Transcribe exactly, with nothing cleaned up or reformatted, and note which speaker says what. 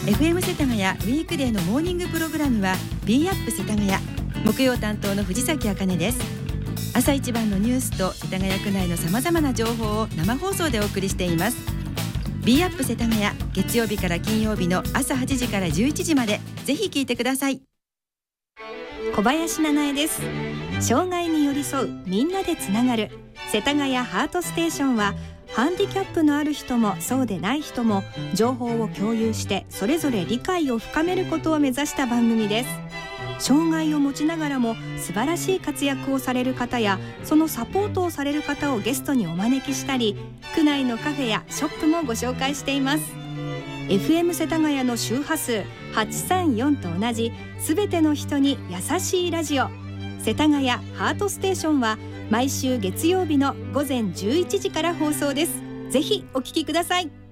Speaker 1: エフエム 世田谷ウィークデーのモーニングプログラムは B アップ世田谷、木曜担当の藤崎茜です。朝一番のニュースと世田谷区内のさまざまな情報を生放送でお送りしています。 B アップ世田谷、月曜日から金曜日の朝はちじからじゅういちじまでぜひ聞いてください。
Speaker 2: 小林七重です。障害に寄り添う、みんなでつながる世田谷ハートステーションは、ハンディキャップのある人もそうでない人も情報を共有してそれぞれ理解を深めることを目指した番組です。障害を持ちながらも素晴らしい活躍をされる方や、そのサポートをされる方をゲストにお招きしたり、区内のカフェやショップもご紹介しています。 エフエム 世田谷の周波数はちさんよんと同じ、すべての人に優しいラジオ、世田谷ハートステーションは毎週月曜日の午前じゅういちじから放送です。ぜひお聞きください。